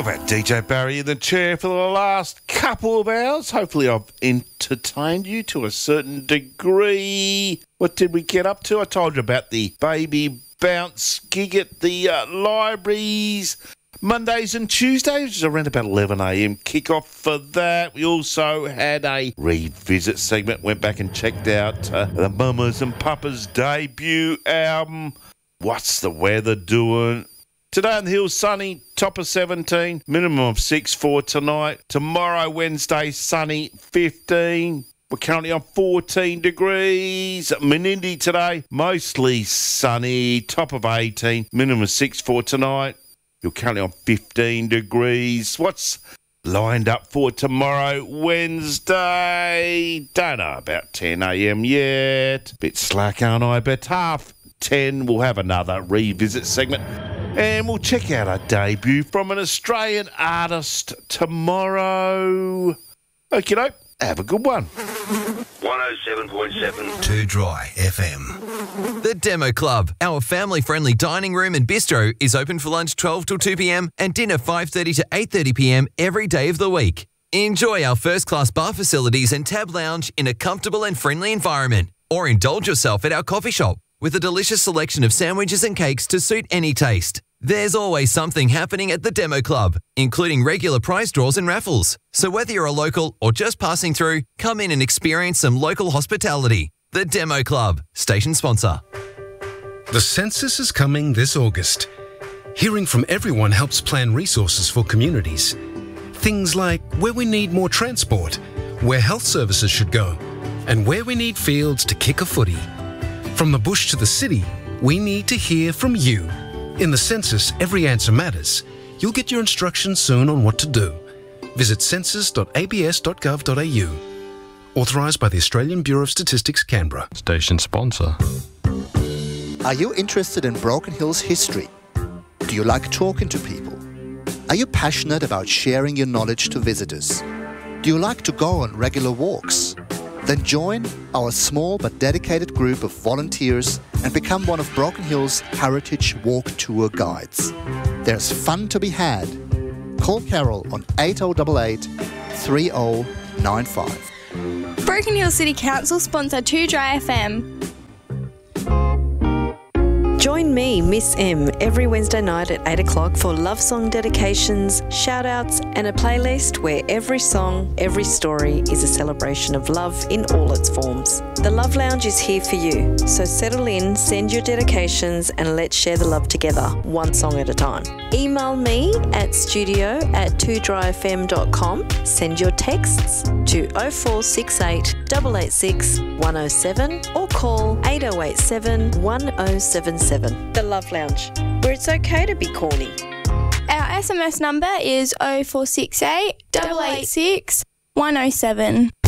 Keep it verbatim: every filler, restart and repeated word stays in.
You've had D J Barry in the chair for the last couple of hours. Hopefully I've entertained you to a certain degree. What did we get up to? I told you about the baby bounce gig at the uh, libraries Mondays and Tuesdays, which is around about eleven a m kickoff for that. We also had a revisit segment, went back and checked out uh, the Mamas and Papas debut album. What's the weather doing? Today on the Hills, sunny, top of seventeen, minimum of six for tonight. Tomorrow, Wednesday, sunny, fifteen. We're currently on fourteen degrees. Menindee today, mostly sunny, top of eighteen, minimum of six for tonight. You're currently on fifteen degrees. What's lined up for tomorrow, Wednesday? Don't know about ten a m yet. Bit slack, aren't I? But half ten, we'll have another revisit segment. And we'll check out a debut from an Australian artist tomorrow. Okie doke, have a good one. one oh seven point seven Too Dry F M. The Demo Club, our family-friendly dining room and bistro, is open for lunch twelve till two p m and dinner five thirty to eight thirty p m every day of the week. Enjoy our first-class bar facilities and tab lounge in a comfortable and friendly environment, or indulge yourself at our coffee shop with a delicious selection of sandwiches and cakes to suit any taste. There's always something happening at the Demo Club, including regular prize draws and raffles. So whether you're a local or just passing through, come in and experience some local hospitality. The Demo Club, station sponsor. The census is coming this August. Hearing from everyone helps plan resources for communities. Things like where we need more transport, where health services should go, and where we need fields to kick a footy. From the bush to the city, we need to hear from you. In the census, every answer matters. You'll get your instructions soon on what to do. Visit census dot a b s dot gov dot a u. Authorised by the Australian Bureau of Statistics, Canberra. Station sponsor. Are you interested in Broken Hill's history? Do you like talking to people? Are you passionate about sharing your knowledge to visitors? Do you like to go on regular walks? Then join our small but dedicated group of volunteers and become one of Broken Hill's Heritage Walk Tour guides. There's fun to be had. Call Carol on eight oh eight eight, three oh nine five. Broken Hill City Council sponsor Too Dry F M. Join me, Miss M, every Wednesday night at eight o'clock for love song dedications, shout-outs and a playlist where every song, every story is a celebration of love in all its forms. The Love Lounge is here for you, so settle in, send your dedications and let's share the love together, one song at a time. Email me at studio at two dry f m dot com, send your texts to oh four six eight, eight eight six, one oh seven or call eight oh eight seven, one oh seven seven. The Love Lounge, where it's okay to be corny. Our S M S number is oh four six eight, eight eight six, one oh seven.